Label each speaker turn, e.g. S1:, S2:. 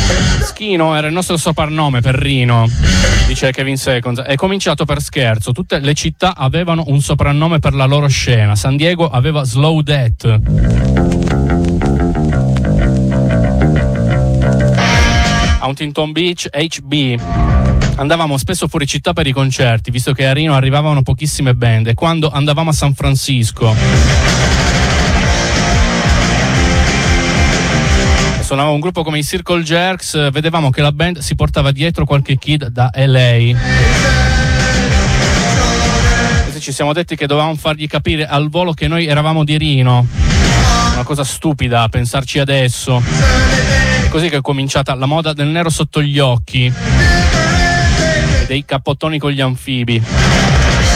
S1: Schino era il nostro soprannome per Rino, dice Kevin Seconds. È cominciato per scherzo. Tutte le città avevano un soprannome per la loro scena. San Diego aveva Slow Death. Huntington Beach, HB. Andavamo spesso fuori città per i concerti, visto che a Reno arrivavano pochissime band, e quando andavamo a San Francisco e suonava un gruppo come i Circle Jerks, vedevamo che la band si portava dietro qualche kid da LA. E ci siamo detti che dovevamo fargli capire al volo che noi eravamo di Reno. Una cosa stupida a pensarci adesso. È così che è cominciata la moda del nero sotto gli occhi e dei cappottoni con gli anfibi.